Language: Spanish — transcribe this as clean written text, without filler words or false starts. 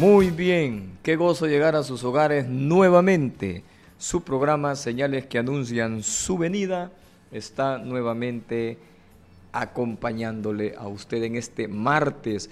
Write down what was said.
Muy bien, qué gozo llegar a sus hogares nuevamente. Su programa Señales que anuncian su venida está nuevamente acompañándole a usted en este martes.